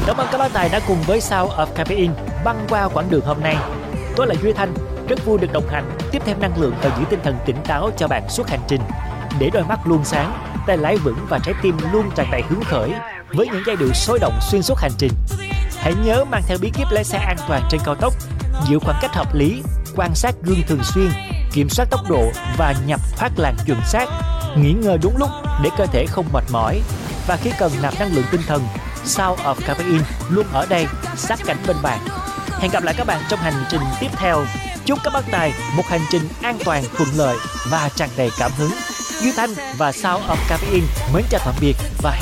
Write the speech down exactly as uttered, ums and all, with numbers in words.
Cảm ơn các bác tài đã cùng với Sound of Caffeine băng qua quãng đường hôm nay. Tôi là Duy Thanh, rất vui được đồng hành, tiếp thêm năng lượng và giữ tinh thần tỉnh táo cho bạn suốt hành trình. Để đôi mắt luôn sáng, tay lái vững và trái tim luôn tràn đầy hứng khởi với những giai điệu sôi động xuyên suốt hành trình. Hãy nhớ mang theo bí kíp lái xe an toàn trên cao tốc, giữ khoảng cách hợp lý, quan sát gương thường xuyên, kiểm soát tốc độ và nhập thoát làn chuẩn xác, nghỉ ngơi đúng lúc để cơ thể không mệt mỏi. Và khi cần nạp năng lượng tinh thần, Sound of Caffeine luôn ở đây sát cánh bên bạn. Hẹn gặp lại các bạn trong hành trình tiếp theo. Chúc các bác tài một hành trình an toàn, thuận lợi và tràn đầy cảm hứng. Duy Thanh và Sound of Caffeine mến chào tạm biệt và hẹn